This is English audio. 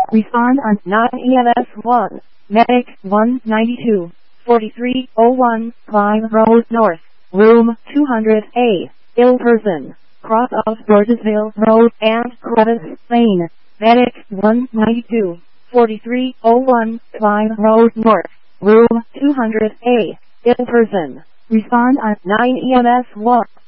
Respond on 9 EMS 1. Medic 192. 4301, Climb Road North, Room 200A. Ill person. Cross of Georgesville Road and Crevice Lane. Medic 192. 4301, Climb Road North, Room 200A. Ill person. Respond on 9 EMS 1.